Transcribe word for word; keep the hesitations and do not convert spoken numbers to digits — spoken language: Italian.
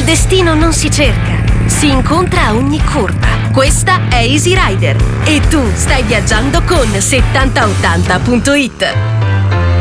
destino non si cerca, si incontra a ogni curva. Questa è Easy Rider e tu stai viaggiando con settanta ottanta punto it.